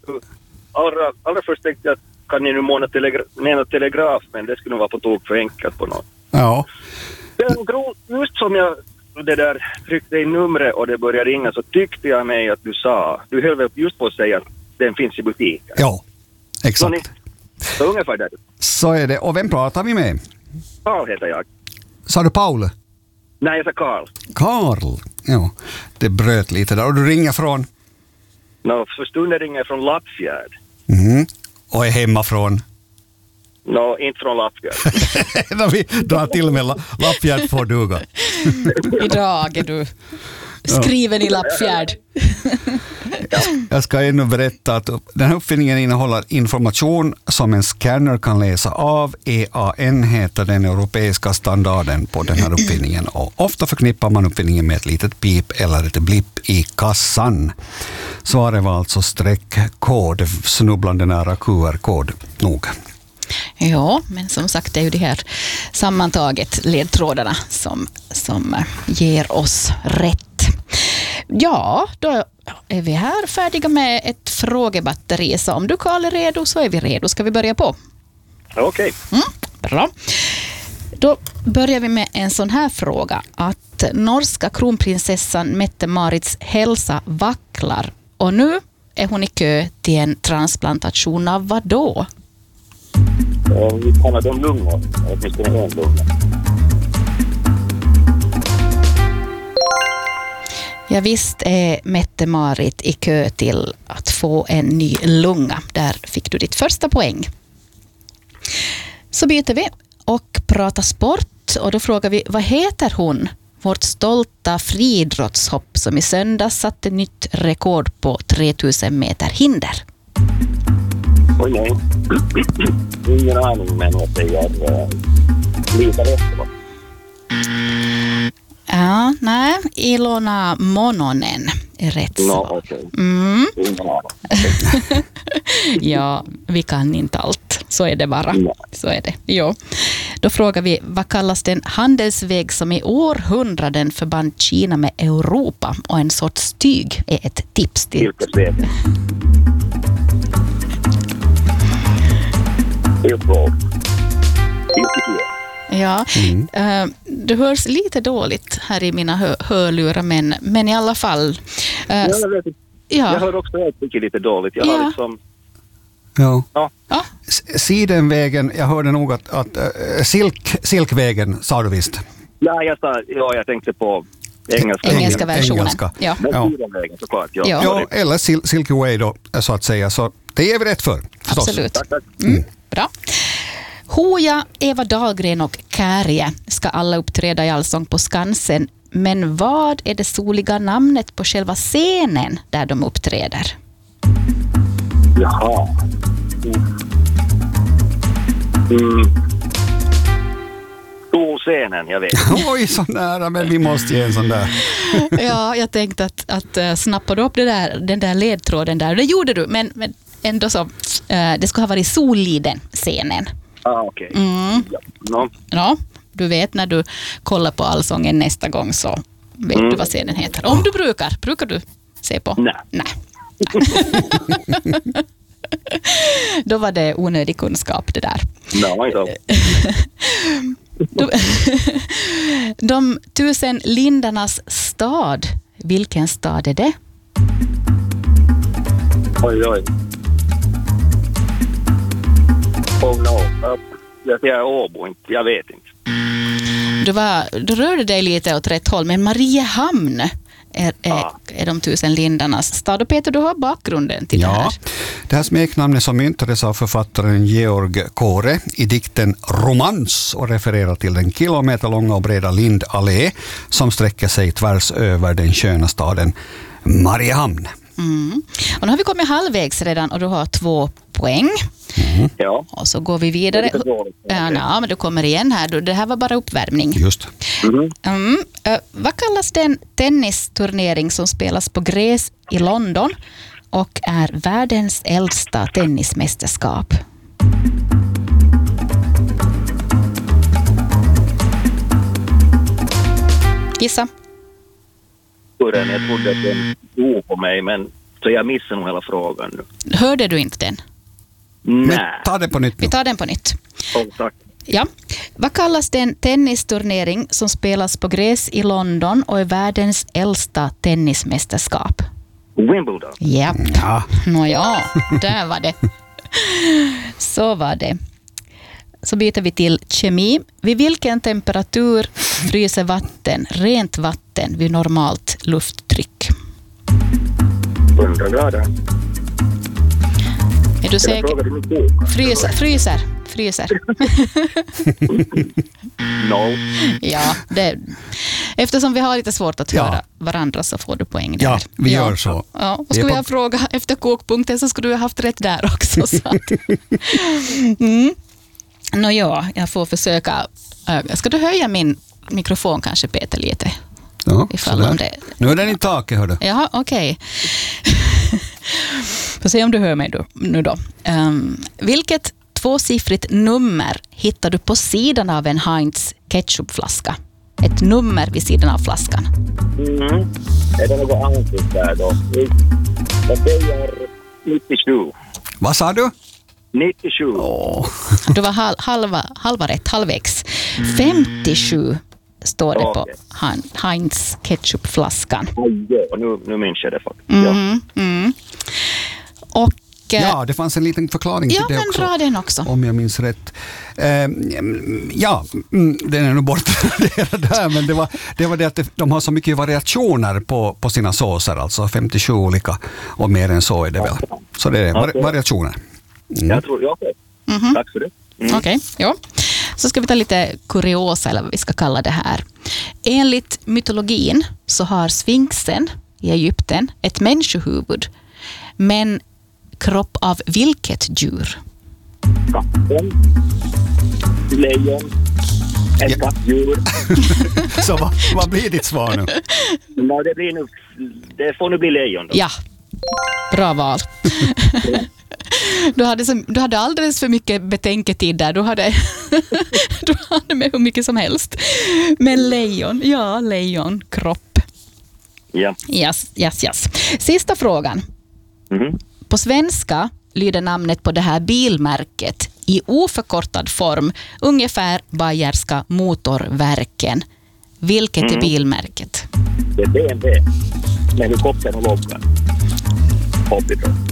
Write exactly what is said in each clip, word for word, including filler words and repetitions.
allra, allra först tänkte jag att kan ni nu måna telegra- nämna telegraf, men det skulle nog vara på tog för enkelt på något. Ja. Den gro- just som jag det där tryckte i numret och det började ringa så tyckte jag mig att du sa, du höll väl just på att säga att den finns i butiken. Ja, exakt. Så, ni, så ungefär där. Så är det. Och vem pratar vi med? Karl heter jag. Sa du Paul? Nej, jag sa Karl. Karl. Ja, det bröt lite där. Och du ringer från? No, för stunden ringer jag från Lappfjärd. Mm. Och är hemma från? No, inte från Lappfjärd. Då vi drar till med Lappfjärd får duga. Idag är du skriven i Lappfjärd. Jag ska ännu berätta att den här uppfinningen innehåller information som en scanner kan läsa av. E A N heter den europeiska standarden på den här uppfinningen. Och ofta förknippar man uppfinningen med ett litet pip eller ett blipp i kassan. Svaret var alltså streckkod, snubblande nära Q R-kod nog. Ja, men som sagt det är ju det här sammantaget ledtrådarna som, som ger oss rätt. Ja, då är vi här färdiga med ett frågebatteri. Så om du, Karl, är redo så är vi redo. Ska vi börja på? Okej. Okay. Mm, bra. Då börjar vi med en sån här fråga. Att norska kronprinsessan Mette-Marits hälsa vacklar. Och nu är hon i kö till en transplantation av vad då? Vi talar om lungor. Åtminstone en lunga. Ja, visst är Mette-Marit i kö till att få en ny lunga. Där fick du ditt första poäng. Så byter vi och pratar sport. Och då frågar vi, vad heter hon? Vårt stolta friidrottshopp som i söndags satte nytt rekord på tre tusen meter hinder. Oj, nej. Ingen aning, men jag säger uh, lite efteråt. Ja, nej. Ilona Mononen är rätt no, svar. Okay. Mm. Ingen aning. Okay. Ja, vi kan inte allt. Så är det bara. No. Så är det. Jo. Då frågar vi, vad kallas den handelsväg som i århundraden förband Kina med Europa? Och en sorts tyg är ett tips till. Silkesvägen. Silkesväg. Silkesväg. Ja, Mm. uh, det hörs lite dåligt här i mina hö- hörlurar, men, men i alla fall. Uh, Ja, jag, vet, ja. jag hör också jag tycker lite dåligt. Jag Ja. har liksom... Ja. Ja. Ja, S- Sidenvägen, jag hörde nog att, att äh, silk, silkvägen sa du visst. Ja, jag, sa, ja, jag tänkte på engelska. engelska versionen. Engelska. Ja. Men Ja. sidenvägen såklart. Ja. Ja. Ja, eller sil- Silky Way då, så att säga. Så det ger vi rätt för, förstås. Absolut. Tack, tack. Mm. Bra. Hoja, Eva Dahlgren och Kärje ska alla uppträda i Allsång på Skansen. Men vad är det soliga namnet på själva scenen där de uppträder? Jaha. Mm. Solscenen, jag vet. Oj, så nära, men vi måste ge en sån där. Ja, jag tänkte att, att uh, snappa du upp det där, den där ledtråden där. Det gjorde du, men, men ändå så. Uh, det ska ha varit Solliden-scenen. Ah, okej. Okay. Mm. Ja. No. Ja, du vet när du kollar på Allsången nästa gång så vet Mm. du vad scenen heter. Om du brukar, brukar du se på? Nej. Nej. Då var det onödig kunskap det där. No, inte. De, de tusen lindarnas stad, vilken stad är det? Oj, oj. Oh no. Uh, jag säger Åbo, inte. Jag vet inte. Du, var, du rörde dig lite åt rätt håll, men Mariehamn är, är, Ah. är de tusen lindarnas stad. Och Peter, du har bakgrunden till det Ja, här. det här smeknamnet som myntades av författaren Georg Kåre i dikten Romans och refererar till den kilometerlånga och breda Lindallé som sträcker sig tvärs över den sköna staden Mariehamn. Mm. Och nu har vi kommit halvvägs redan och du har två poäng. Mm. Ja. Och så går vi vidare. Det är lite dåligt. Ja, na, men du kommer igen här. Du, det här var bara uppvärmning. Just. Mm. Mm. Uh, vad kallas den tennisturnering som spelas på gräs i London och är världens äldsta tennismästerskap? Gissa. Jag trodde att den stod på mig, men Så jag missar nog hela frågan nu. Hörde du inte den? Men Nej. ta det på nytt nu. Vi tar den på nytt. Oh, tack. Ja. Vad kallas den tennisturnering som spelas på gräs i London och är världens äldsta tennismästerskap? Wimbledon. Ja. Ja. Nåja, där var det. Så var det. Så byter vi till kemi. Vid vilken temperatur fryser vatten, rent vatten, vid normalt lufttryck? hundra grader. Är du säker? Frågar du min bok? Fryser, fryser, fryser. No. Ja, det, eftersom vi har lite svårt att Ja. höra varandra så får du poäng där. Ja, vi ja. gör så. Ja, och Det är skulle på- jag fråga efter kokpunkten så skulle du ha haft rätt där också. Så att, mm. Nå ja, jag får försöka. äh, Ska du höja min mikrofon kanske, Peter, lite? Ja, Ifall sådär. om det- Nu är den i taket, hör du. Jaha, okej. Får se om du hör mig då, nu då. Um, vilket tvåsiffrigt nummer hittar du på sidan av en Heinz ketchupflaska? Ett nummer vid sidan av flaskan. Mm. Är det något annat där då? Jag säger nittiosju. Vad sa du? nittiosju. Åh. Du var hal- halva, halva rätt, halvvägs. femtiosju står det på Okej. Han- Heinz ketchupflaskan. Ja, nu, nu minns jag det faktiskt. Ja. Mm, mm. Och... eh, Ja, det fanns en liten förklaring till ja, det men också. dra den också. Om jag minns rätt. Eh, ja, mm, den är nog bortraderad där, men det var, det var det att det, de har så mycket variationer på, på sina såser, alltså femtiosju olika och mer än så är det väl. Så det är vari- Okej. variationer. Mm. Jag tror, ja, okej. Mhm. Tack för det. Mm. Okej, ja. Så ska vi ta lite kuriosa, eller vad vi ska kalla det här. Enligt mytologin så har sfinxen i Egypten ett människohuvud, men kropp av vilket djur? Katten. Lejon. Ett Ja. kattdjur. Så vad, vad blir ditt svar nu? No, det, blir nu, det får nu bli lejon då. Ja, bra val. Du hade, så, du hade alldeles för mycket betänketid där. Du hade, du hade med hur mycket som helst. Men lejon, ja, lejon, kropp. Ja. Yes, yes, yes. Sista frågan. Mhm. På svenska lyder namnet på det här bilmärket i oförkortad form ungefär Bayerska motorverken. Vilket är Mm. bilmärket? Det är B M W. Med helikoptern och loggan. Hoppifrån.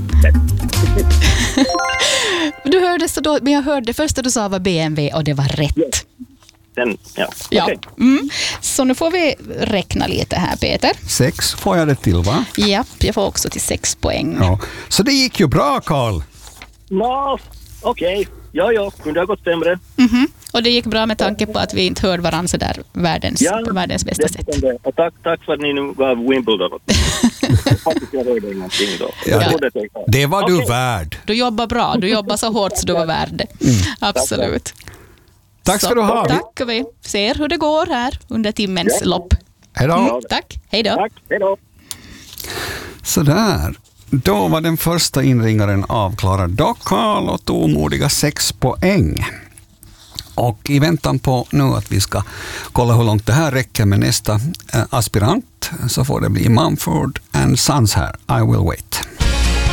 Du hörde så då, men jag hörde det första du sa var B M W och det var rätt. Den, ja. Ja. Okej. Mm. Så nu får vi räkna lite här, Peter. Sex får jag det till, va? Ja, jag får också till sex poäng. Ja. Så det gick ju bra, Carl. Nå, okej. Ja, ja. Kunde ha gått sämre. Mhm. Och det gick bra med tanke på att vi inte hörde varandra så där världens, på världens bästa det sätt. stämde. Och tack, tack för att ni nu gav Wimbledon åt mig. Faktiskt, jag hörde ingenting då. Ja, Jag det- trodde att jag- Det var du Okej. värd. Du jobbar bra, du jobbar så hårt så du var värd det. Absolut. Tack ska Så, du ha. Tack, och vi ser hur det går här under timmens Ja. lopp. Hej då. Mm, tack, hej då. Tack, hej då. Sådär. Då var den första inringaren avklarad. Då Carl och omodiga sex poäng. Och i väntan på nu att vi ska kolla hur långt det här räcker med nästa eh, aspirant så får det bli Mumford and Sons här. I will wait.